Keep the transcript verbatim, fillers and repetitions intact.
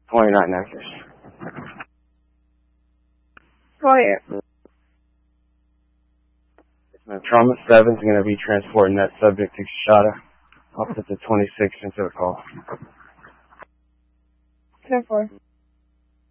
twenty-nine acres. Quiet. Trauma seven is going to be transporting that subject to Kashada. I'll put the twenty-six into the call. ten four.